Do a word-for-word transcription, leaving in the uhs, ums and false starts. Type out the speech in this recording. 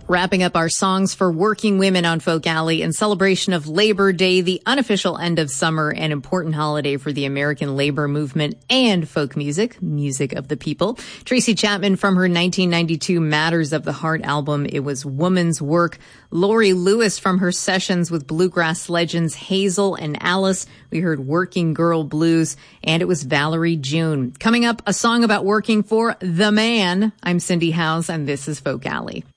Wrapping up our songs for working women on Folk Alley in celebration of Labor Day, the unofficial end of summer and important holiday for the American labor movement and folk music, music of the people. Tracy Chapman from her nineteen ninety-two Matters of the Heart album, it was Woman's Work. Lori Lewis from her sessions with bluegrass legends Hazel and Alice, we heard Working Girl Blues, and it was Valerie June. Coming up, a song about working for the man. I'm Cindy Howes, and this is Folk Alley.